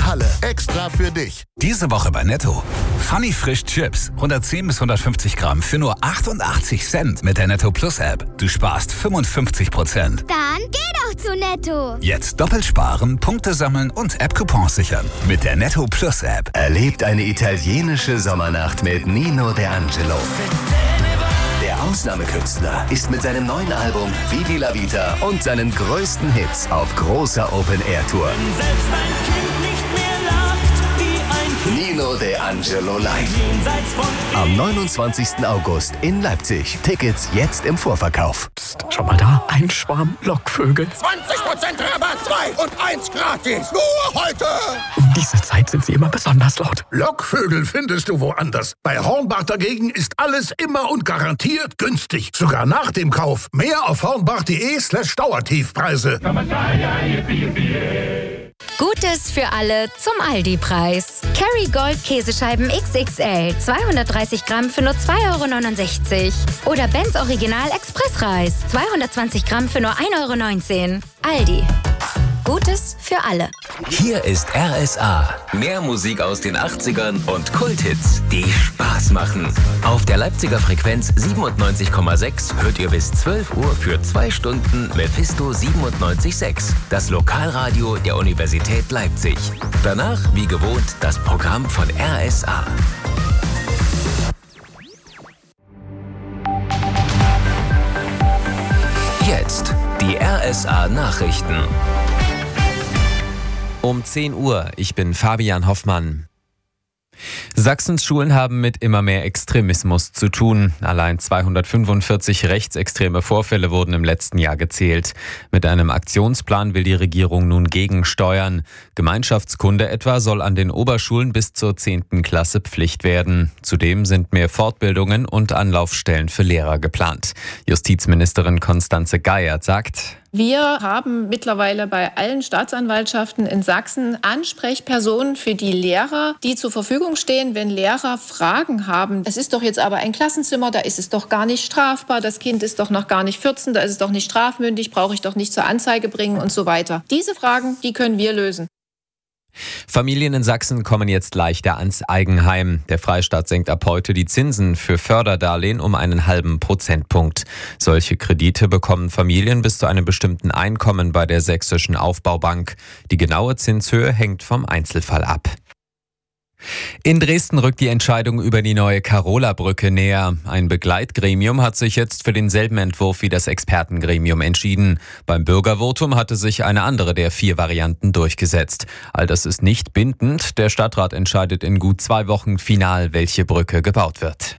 Halle. Extra für dich. Diese Woche bei Netto. Funny Frisch Chips. 110 bis 150 Gramm für nur 88 Cent mit der Netto Plus App. Du sparst 55%. Dann geh doch zu Netto. Jetzt doppelt sparen, Punkte sammeln und App-Coupons sichern. Mit der Netto Plus App. Erlebt eine italienische Sommernacht mit Nino D'Angelo. Der Ausnahmekünstler ist mit seinem neuen Album Vivi la Vita und seinen größten Hits auf großer Open-Air-Tour. Nino D'Angelo live. Am 29. August in Leipzig. Tickets jetzt im Vorverkauf. Psst, schau mal da. Ein Schwarm Lockvögel. 20% Rabatt, 2 und 1 gratis. Nur heute. Um diese Zeit sind sie immer besonders laut. Lockvögel findest du woanders. Bei Hornbach dagegen ist alles immer und garantiert günstig. Sogar nach dem Kauf. Mehr auf hornbach.de/Dauertiefpreise. Gutes für alle zum Aldi-Preis. Kerrygold Käsescheiben XXL, 230 Gramm für nur 2,69 €. Oder Benz Original Expressreis, 220 Gramm für nur 1,19 €. Aldi. Gutes für alle. Hier ist RSA. Mehr Musik aus den 80ern und Kulthits, die Spaß machen. Auf der Leipziger Frequenz 97,6 hört ihr bis 12 Uhr für 2 Stunden Mephisto 97,6. Das Lokalradio der Universität Leipzig. Danach, wie gewohnt, das Programm von RSA. Jetzt die RSA-Nachrichten. Um 10 Uhr, ich bin Fabian Hoffmann. Sachsens Schulen haben mit immer mehr Extremismus zu tun. Allein 245 rechtsextreme Vorfälle wurden im letzten Jahr gezählt. Mit einem Aktionsplan will die Regierung nun gegensteuern. Gemeinschaftskunde etwa soll an den Oberschulen bis zur 10. Klasse Pflicht werden. Zudem sind mehr Fortbildungen und Anlaufstellen für Lehrer geplant. Justizministerin Constanze Geiert sagt: Wir haben mittlerweile bei allen Staatsanwaltschaften in Sachsen Ansprechpersonen für die Lehrer, die zur Verfügung stehen, wenn Lehrer Fragen haben. Es ist doch jetzt aber ein Klassenzimmer, da ist es doch gar nicht strafbar, das Kind ist doch noch gar nicht 14, da ist es doch nicht strafmündig, brauche ich doch nicht zur Anzeige bringen und so weiter. Diese Fragen, die können wir lösen. Familien in Sachsen kommen jetzt leichter ans Eigenheim. Der Freistaat senkt ab heute die Zinsen für Förderdarlehen um einen halben Prozentpunkt. Solche Kredite bekommen Familien bis zu einem bestimmten Einkommen bei der Sächsischen Aufbaubank. Die genaue Zinshöhe hängt vom Einzelfall ab. In Dresden rückt die Entscheidung über die neue Karola-Brücke näher. Ein Begleitgremium hat sich jetzt für denselben Entwurf wie das Expertengremium entschieden. Beim Bürgervotum hatte sich eine andere der 4 Varianten durchgesetzt. All das ist nicht bindend. Der Stadtrat entscheidet in gut 2 Wochen final, welche Brücke gebaut wird.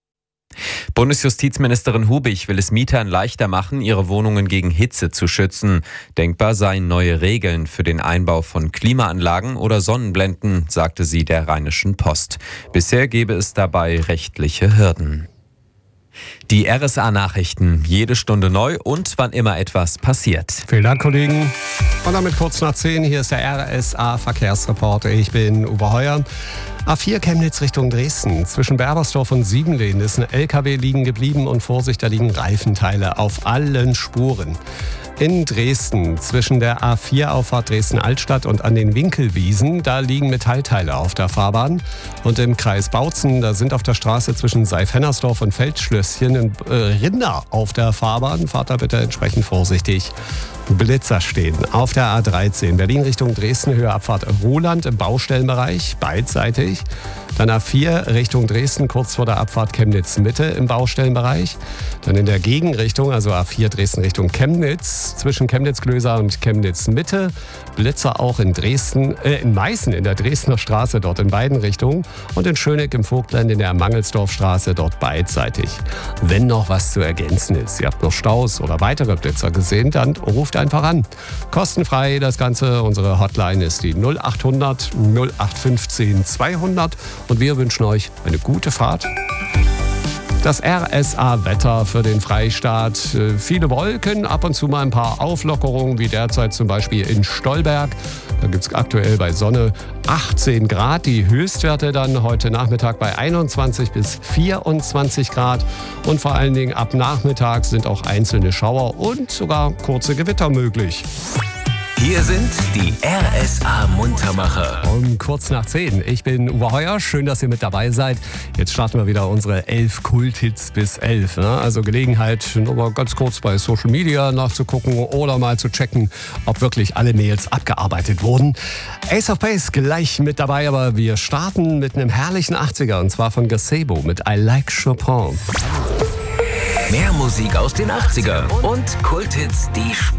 Bundesjustizministerin Hubig will es Mietern leichter machen, ihre Wohnungen gegen Hitze zu schützen. Denkbar seien neue Regeln für den Einbau von Klimaanlagen oder Sonnenblenden, sagte sie der Rheinischen Post. Bisher gäbe es dabei rechtliche Hürden. Die RSA-Nachrichten, jede Stunde neu und wann immer etwas passiert. Vielen Dank, Kollegen. Und damit kurz nach 10, hier ist der RSA-Verkehrsreporter. Ich bin Uwe Heuer. A4 Chemnitz Richtung Dresden. Zwischen Berbersdorf und Siebenlehn ist ein LKW liegen geblieben und Vorsicht, da liegen Reifenteile auf allen Spuren. In Dresden, zwischen der A4-Auffahrt Dresden-Altstadt und an den Winkelwiesen, da liegen Metallteile auf der Fahrbahn. Und im Kreis Bautzen, da sind auf der Straße zwischen Seifhennersdorf und Feldschlösschen Rinder auf der Fahrbahn. Fahrt da bitte entsprechend vorsichtig. Blitzer stehen auf der A13 Berlin Richtung Dresden, Höhe Abfahrt Roland im Baustellenbereich, beidseitig. Dann A4 Richtung Dresden, kurz vor der Abfahrt Chemnitz Mitte im Baustellenbereich. Dann in der Gegenrichtung, also A4 Dresden Richtung Chemnitz, zwischen Chemnitz-Glöser und Chemnitz Mitte. Blitzer auch in Meißen in der Dresdner Straße, dort in beiden Richtungen. Und in Schöneck im Vogtland in der Mangelsdorfstraße, dort beidseitig. Wenn noch was zu ergänzen ist, ihr habt noch Staus oder weitere Blitzer gesehen, dann ruft einfach an. Kostenfrei das Ganze. Unsere Hotline ist die 0800 0815 200 und wir wünschen euch eine gute Fahrt. Das RSA-Wetter für den Freistaat. Viele Wolken, ab und zu mal ein paar Auflockerungen, wie derzeit zum Beispiel in Stolberg. Da gibt es aktuell bei Sonne 18 Grad. Die Höchstwerte dann heute Nachmittag bei 21 bis 24 Grad. Und vor allen Dingen ab Nachmittag sind auch einzelne Schauer und sogar kurze Gewitter möglich. Hier sind die RSA-Muntermacher. Um kurz nach 10. Ich bin Uwe Heuer. Schön, dass ihr mit dabei seid. Jetzt starten wir wieder unsere 11 Kulthits bis 11. Ne? Also Gelegenheit, nochmal ganz kurz bei Social Media nachzugucken oder mal zu checken, ob wirklich alle Mails abgearbeitet wurden. Ace of Base gleich mit dabei, aber wir starten mit einem herrlichen 80er und zwar von Gazebo mit I Like Chopin. Mehr Musik aus den 80ern und Kulthits, die